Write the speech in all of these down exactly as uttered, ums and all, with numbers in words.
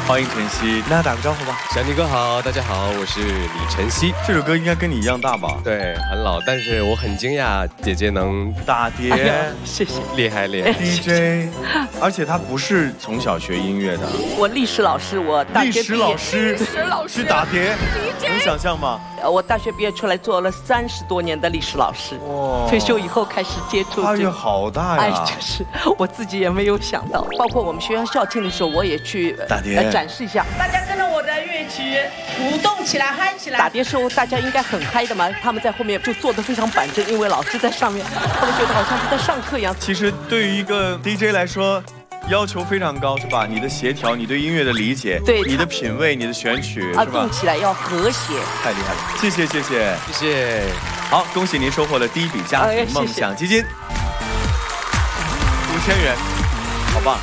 欢迎晨曦，跟大家打个招呼吧。 小尼哥好，大家好，我是李晨曦。 这首歌应该跟你一样大吧？ 对，很老，但是我很惊讶姐姐能打碟， 哎、谢谢， 厉害厉害。 D J， 而且他不是从小学音乐的， 我历史老师，我大学历史老师， 历史老师去打碟，能想象吗？ 我大学毕业出来做了三十多年的历史老师， 哇， 退休以后开始接触。 跨越好大呀！ 哎，就是我自己也没有想到，包括我们学校校庆的时候，我也去打碟、 呃、展示一下。 大家跟着我的乐曲舞动起来，嗨起来！ 打碟时候大家应该很嗨的嘛，他们在后面就坐得非常板正，因为老师在上面，他们觉得好像是在上课一样。 其实对于一个 D J 来说，要求非常高，是吧？你的协调，你对音乐的理解， 对你的品味，你的选曲， 啊， 是吧？ 动起来要和谐。 太厉害了！谢谢谢谢谢谢。 好，恭喜您收获了第一笔家庭梦想基金，五千元，好棒！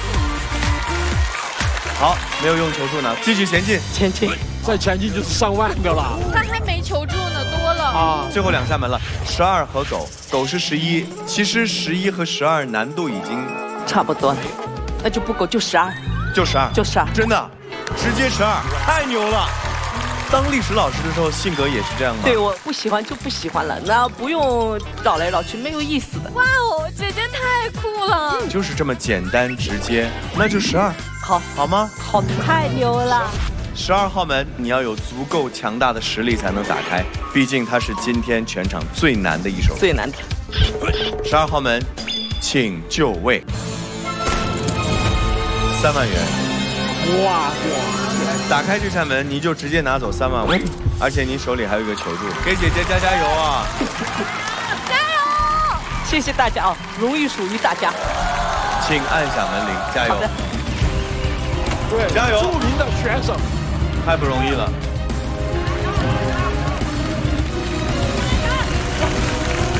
好，没有用求助呢，继续前进， 前进， 再前进就是上万的了。 他还没求助呢，多了啊！ 最后两扇门了，十二和狗，狗是十一，其实十一和十二难度已经差不多了，那就不够，就十二， 就十二， 就十二， 真的，直接十二，太牛了！当历史老师的时候，性格也是这样吗？ 对，我不喜欢就不喜欢了，那不用绕来绕去，没有意思的。 哇哦，姐姐太酷了， 就是这么简单直接，那就十二， 好， 好吗？ 好，太牛了！ 十二号门，你要有足够强大的实力才能打开，毕竟它是今天全场最难的一首。 最难的。 十二号门，请就位。三万元。 哇哇！ 打开这扇门，你就直接拿走三万五，而且你手里还有一个求助，给姐姐加加油啊！ 加油！ 谢谢大家啊，荣誉属于大家。 请按响门铃，加油！ 对， 加油！ 著名的选手， 太不容易了。